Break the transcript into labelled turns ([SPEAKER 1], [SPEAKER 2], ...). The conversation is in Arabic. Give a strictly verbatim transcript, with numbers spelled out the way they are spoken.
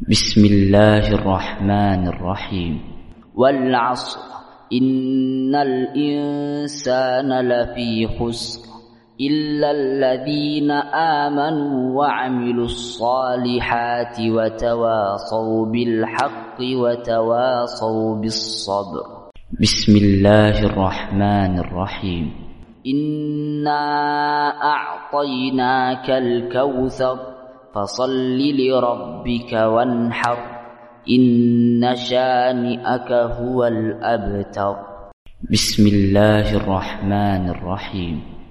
[SPEAKER 1] بسم الله الرحمن الرحيم. والعصر إن الإنسان لفي خسر إلا الذين آمنوا وعملوا الصالحات وتواصوا بالحق وتواصوا بالصبر. بسم الله الرحمن الرحيم. إنا أعطيناك الكوثر فصل لربك وانحر إن شانئك هو الأبتر. بسم الله الرحمن الرحيم.